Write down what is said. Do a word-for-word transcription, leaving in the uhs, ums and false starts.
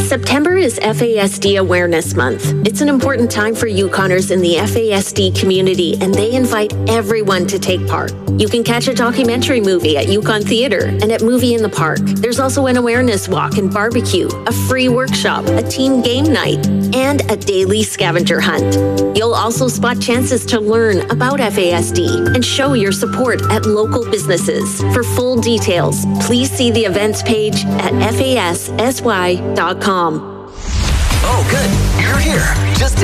September is F A S D Awareness Month. It's an important time for Yukoners in the F A S D community, and they invite everyone to take part. You can catch a documentary movie at Yukon Theatre and at Movie in the Park. There's also an awareness walk and barbecue, a free workshop, a team game night, and a daily scavenger hunt. You'll also spot chances to learn about F A S D and show your support at local businesses. For full details, please see the events page at F A S S Y dot com. Oh, good. You're here. Just